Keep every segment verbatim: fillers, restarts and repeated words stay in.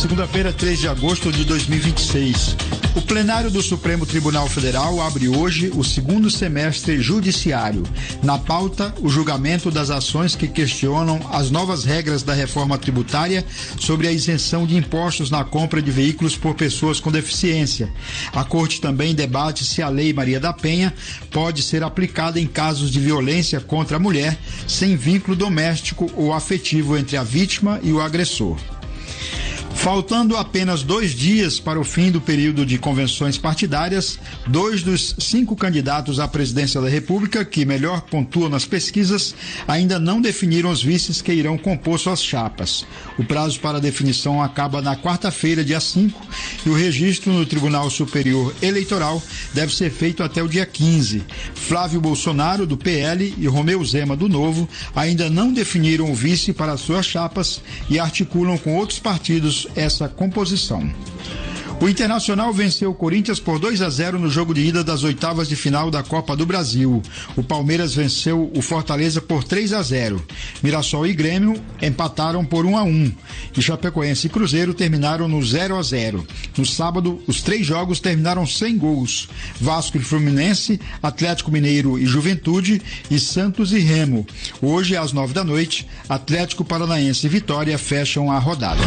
Segunda-feira, três de agosto de dois mil e vinte e seis. O plenário do Supremo Tribunal Federal abre hoje o segundo semestre judiciário. Na pauta, o julgamento das ações que questionam as novas regras da reforma tributária sobre a isenção de impostos na compra de veículos por pessoas com deficiência. A Corte também debate se a Lei Maria da Penha pode ser aplicada em casos de violência contra a mulher sem vínculo doméstico ou afetivo entre a vítima e o agressor. Faltando apenas dois dias para o fim do período de convenções partidárias, dois dos cinco candidatos à presidência da República, que melhor pontuam nas pesquisas, ainda não definiram os vices que irão compor suas chapas. O prazo para definição acaba na quarta-feira, dia cinco, e o registro no Tribunal Superior Eleitoral deve ser feito até o dia quinze. Flávio Bolsonaro, do P L, e Romeu Zema, do Novo, ainda não definiram o vice para suas chapas e articulam com outros partidos essa composição. O Internacional venceu o Corinthians por dois a zero no jogo de ida das oitavas de final da Copa do Brasil. O Palmeiras venceu o Fortaleza por três a zero. Mirassol e Grêmio empataram por um a um. E Chapecoense e Cruzeiro terminaram no zero a zero. No sábado, os três jogos terminaram sem gols. Vasco e Fluminense, Atlético Mineiro e Juventude e Santos e Remo. Hoje, às nove da noite, Atlético Paranaense e Vitória fecham a rodada.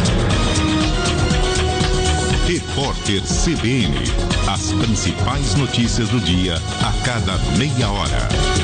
Repórter C B N. As principais notícias do dia a cada meia hora.